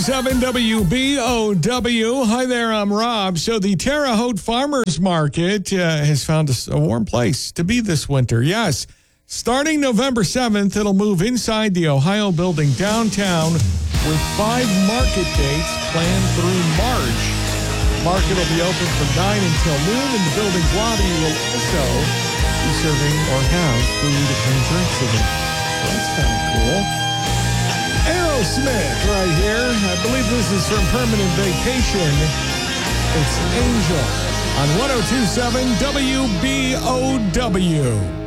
102.7 WBOW. Hi there, I'm Rob. So the Terre Haute Farmers Market has found a warm place to be this winter. Yes, starting November 7th, it'll move inside the Ohio Building downtown with 5 market dates planned through March. The market will be open from 9 until noon, and the building's lobby will also be serving or have food and drinks in it. So that's kind of cool. Aerosmith right here. I believe this is from Permanent Vacation. It's Angel on 102.7 WBOW.